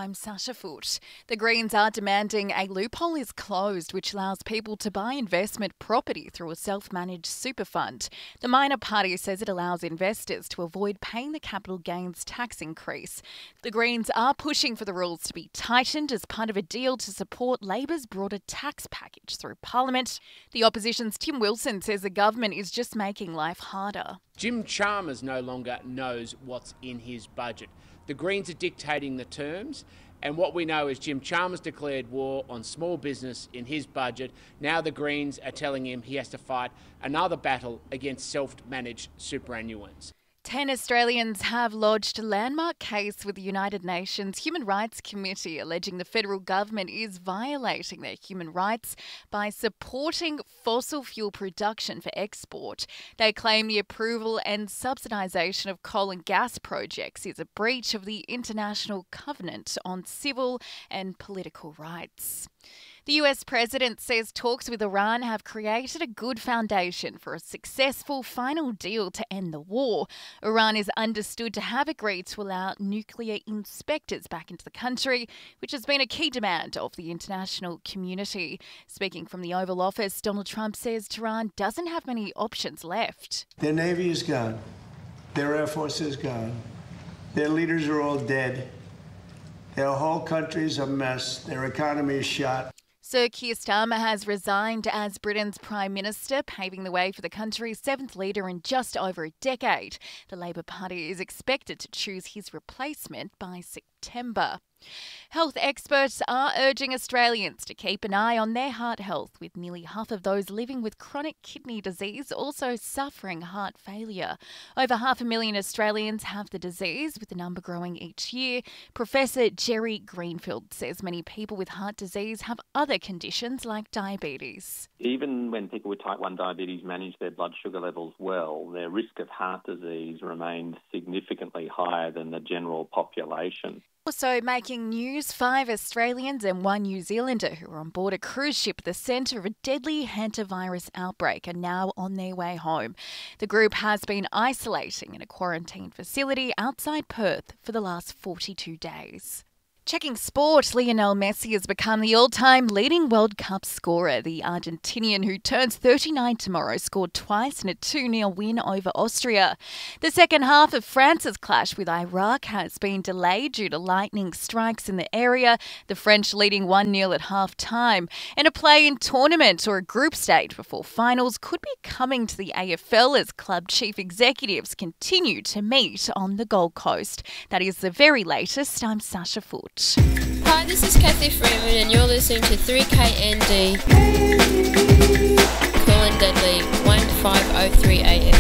I'm Sasha Foote. The Greens are demanding a loophole is closed which allows people to buy investment property through a self-managed super fund. The minor party says it allows investors to avoid paying the capital gains tax increase. The Greens are pushing for the rules to be tightened as part of a deal to support Labor's broader tax package through Parliament. The opposition's Tim Wilson says the government is just making life harder. Jim Chalmers no longer knows what's in his budget. The Greens are dictating the terms, and what we know is Jim Chalmers declared war on small business in his budget. Now the Greens are telling him he has to fight another battle against self-managed superannuants. 10 Australians have lodged a landmark case with the United Nations Human Rights Committee alleging the federal government is violating their human rights by supporting fossil fuel production for export. They claim the approval and subsidisation of coal and gas projects is a breach of the International Covenant on Civil and Political Rights. The US president says talks with Iran have created a good foundation for a successful final deal to end the war. Iran is understood to have agreed to allow nuclear inspectors back into the country, which has been a key demand of the international community. Speaking from the Oval Office, Donald Trump says Tehran doesn't have many options left. Their Navy is gone. Their Air Force is gone. Their leaders are all dead. Their whole country is a mess. Their economy is shot. Sir Keir Starmer has resigned as Britain's Prime Minister, paving the way for the country's seventh leader in just over a decade. The Labor Party is expected to choose his replacement by September. Health experts are urging Australians to keep an eye on their heart health, with nearly half of those living with chronic kidney disease also suffering heart failure. Over 500,000 Australians have the disease, with the number growing each year. Professor Jerry Greenfield says many people with heart disease have other conditions like diabetes. Even when people with type 1 diabetes manage their blood sugar levels well, their risk of heart disease remains significantly higher than the general population. Also making news, 5 Australians and 1 New Zealander who were on board a cruise ship at the centre of a deadly hantavirus outbreak are now on their way home. The group has been isolating in a quarantine facility outside Perth for the last 42 days. Checking sport, Lionel Messi has become the all-time leading World Cup scorer. The Argentinian, who turns 39 tomorrow, scored twice in a 2-0 win over Austria. The second half of France's clash with Iraq has been delayed due to lightning strikes in the area, the French leading 1-0 at half-time. And a play-in tournament or a group stage before finals could be coming to the AFL as club chief executives continue to meet on the Gold Coast. That is the very latest. I'm Sasha Foote. Hi, this is Kathy Freeman and you're listening to 3KND. Cool and Deadly, 1503 AM.